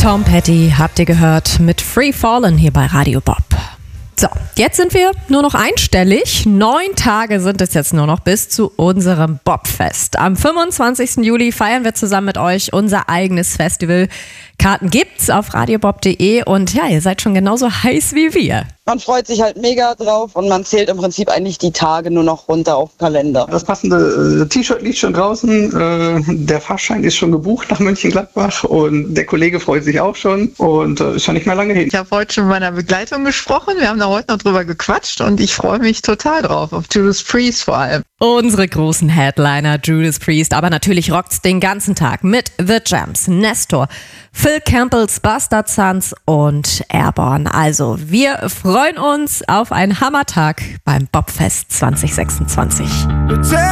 Tom Petty habt ihr gehört mit Free Fallin' hier bei Radio Bob. So, jetzt sind wir nur noch einstellig. 9 Tage sind es jetzt nur noch bis zu unserem Bobfest. Am 25. Juli feiern wir zusammen mit euch unser eigenes Festival. Karten gibt's auf radiobob.de und ja, ihr seid schon genauso heiß wie wir. Man freut sich halt mega drauf und man zählt im Prinzip eigentlich die Tage nur noch runter auf den Kalender. Das passende T-Shirt liegt schon draußen, der Fahrschein ist schon gebucht nach Mönchengladbach und der Kollege freut sich auch schon und ist schon nicht mehr lange hin. Ich habe heute schon mit meiner Begleitung gesprochen, wir haben da heute noch drüber gequatscht und ich freue mich total drauf, auf Judas Priest vor allem. Unsere großen Headliner Judas Priest, aber natürlich rockt's den ganzen Tag mit The Jams, Nestor, Phil Campbells Bastard Sons und Airborne. Also wir freuen uns auf einen Hammertag beim Bobfest 2026.